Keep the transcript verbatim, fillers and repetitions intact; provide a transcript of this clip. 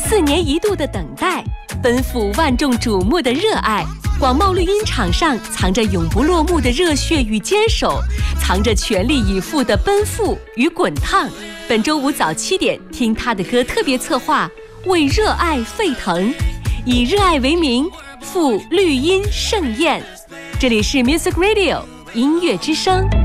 四年一度的等待，奔赴万众瞩目的热爱。广袤绿茵场上藏着永不落幕的热血与坚守，藏着全力以赴的奔赴与滚烫。本周五早七点，听他的歌特别策划，为热爱沸腾，以热爱为名，赴绿茵盛宴。这里是 Music Radio 音乐之声。